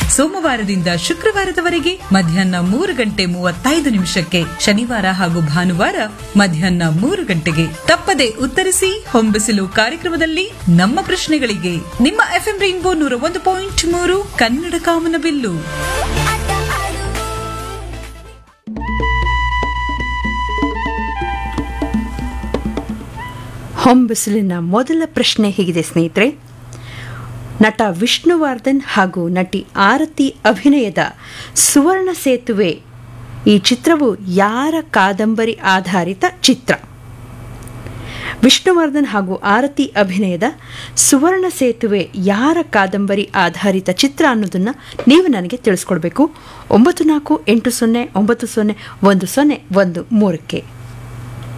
ಸೋಮವಾರದಿಂದ ಶುಕ್ರವಾರದವರೆಗೆ ಮಧ್ಯಾಹ್ನ 3:35 ಶನಿವಾರ ಹಾಗೂ ಭಾನುವಾರ ಮಧ್ಯಾಹ್ನ 3 ಗಂಟೆಗೆ. ತಪ್ಪದೆ ಉತ್ತರಿಸಿ ಹೊಂಬಿಸಿಲು ಕಾರ್ಯಕ್ರಮದಲ್ಲಿ ನಮ್ಮ ಪ್ರಶ್ನೆಗಳಿಗೆ. ನಿಮ್ಮ ಎಫ್ಎಂ ರೈನ್ಬೋ 101.3 ಕನ್ನಡ ಕಾಮನಬಿಲ್ಲು. ಹೊಂಬಿಸಿಲಿನ ಮೊದಲ ಪ್ರಶ್ನೆ ಹೀಗಿದೆ ಸ್ನೇಹಿತರೆ. ನಟ ವಿಷ್ಣುವರ್ಧನ್ ಹಾಗೂ ನಟಿ ಆರತಿ ಅಭಿನಯದ ಸುವರ್ಣ ಸೇತುವೆ ಈ ಚಿತ್ರವು ಯಾರ ಕಾದಂಬರಿ ಆಧಾರಿತ ಚಿತ್ರ? ವಿಷ್ಣುವರ್ಧನ್ ಹಾಗೂ ಆರತಿ ಅಭಿನಯದ ಸುವರ್ಣ ಸೇತುವೆ ಯಾರ ಕಾದಂಬರಿ ಆಧಾರಿತ ಚಿತ್ರ ಅನ್ನೋದನ್ನು ನೀವು ನನಗೆ ತಿಳಿಸ್ಕೊಡ್ಬೇಕು. 9480901013